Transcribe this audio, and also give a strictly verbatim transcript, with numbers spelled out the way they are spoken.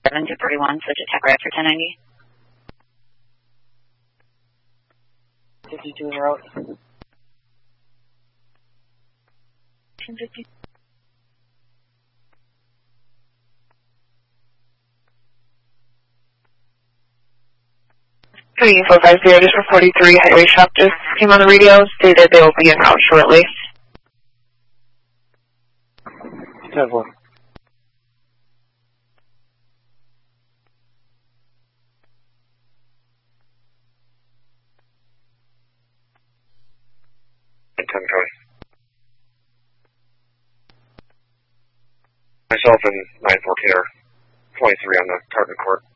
seven two forty-one, switch attack right for ten ninety. fifty-two in route. ten fifty. three four five zero, just for forty-three, highway shop just came on the radio, stated they will be en route shortly. ten four. ten Cody. Myself and nine four K are twenty-three on the target court.